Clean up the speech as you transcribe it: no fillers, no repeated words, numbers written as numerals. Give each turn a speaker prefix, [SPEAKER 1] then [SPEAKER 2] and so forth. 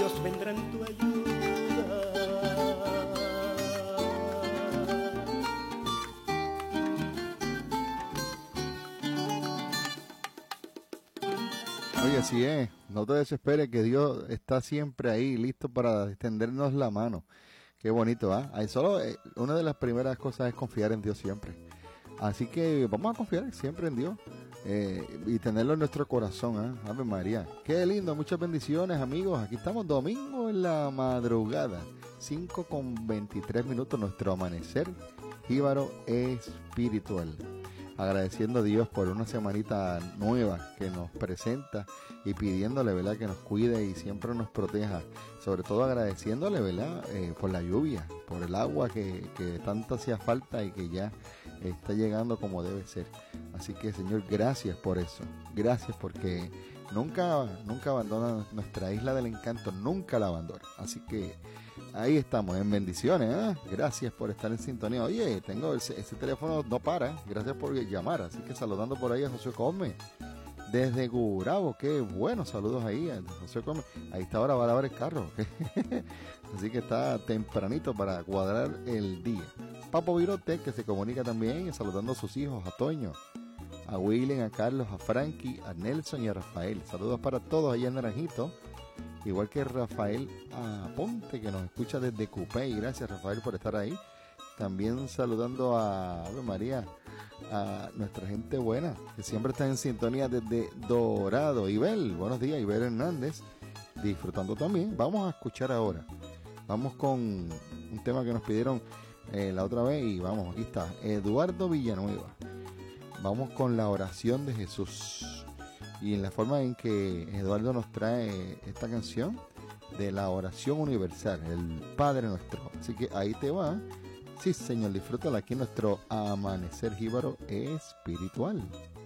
[SPEAKER 1] Dios vendrá en tu ayuda.
[SPEAKER 2] Oye, así es, no te desesperes, que Dios está siempre ahí, listo para extendernos la mano. Qué bonito, ¿ah? Ahí solo, una de las primeras cosas es confiar en Dios siempre. Así que vamos a confiar siempre en Dios y tenerlo en nuestro corazón, ¿ah? Ave María. Qué lindo, muchas bendiciones, amigos. Aquí estamos domingo en la madrugada, 5:23, nuestro amanecer jíbaro espiritual. Agradeciendo a Dios por una semanita nueva que nos presenta y pidiéndole, ¿verdad?, que nos cuide y siempre nos proteja. Sobre todo agradeciéndole, ¿verdad?, por la lluvia, por el agua que tanto hacía falta y que ya está llegando como debe ser. Así que, Señor, gracias por eso. Gracias porque nunca abandona nuestra isla del encanto, nunca la abandona. Así que ahí estamos, en bendiciones, ¿eh? Gracias por estar en sintonía. Oye, tengo ese teléfono no para, gracias por llamar. Así que saludando por ahí a José Come desde Gurabo, qué bueno, saludos ahí a José Come. Ahí está, ahora va a lavar el carro. Así que está tempranito para cuadrar el día. Papo Virote, que se comunica también, saludando a sus hijos, a Toño, a William, a Carlos, a Frankie, a Nelson y a Rafael. Saludos para todos allá en Naranjito. Igual que Rafael Aponte, que nos escucha desde Cupey. Gracias, Rafael, por estar ahí. También saludando a Ave María, a nuestra gente buena, que siempre está en sintonía desde Dorado. Ibel, buenos días, Ibel Hernández, disfrutando también. Vamos a escuchar ahora. Vamos con un tema que nos pidieron la otra vez y vamos, aquí está, Eduardo Villanueva. Vamos con la oración de Jesús. Y en la forma en que Eduardo nos trae esta canción de la oración universal, el Padre Nuestro. Así que ahí te va. Sí, Señor, disfrútala aquí en nuestro amanecer jíbaro espiritual.